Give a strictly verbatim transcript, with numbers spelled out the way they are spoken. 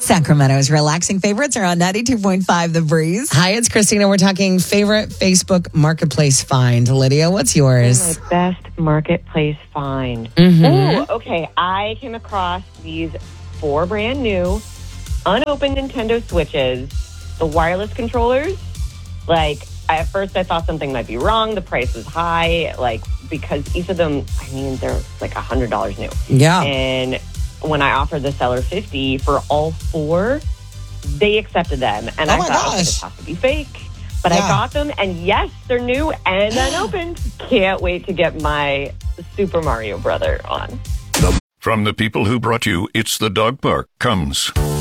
Sacramento's relaxing favorites are on ninety-two point five The Breeze. Hi, it's Christina. We're talking favorite Facebook marketplace find. Lydia, what's yours? My best marketplace find. Mm-hmm. Ooh, okay. I came across these four brand new, unopened Nintendo Switches, the wireless controllers. Like, I, at first I thought something might be wrong. The price was high, like, because each of them, I mean, they're like one hundred dollars new. Yeah. And when I offered the seller fifty for all four, they accepted them. And Oh I my thought, okay, gosh. this has to be fake. But Yeah. I got them, and yes, they're new and unopened. Can't wait to get my Super Mario Brother on. From the people who brought you It's the Dog Park comes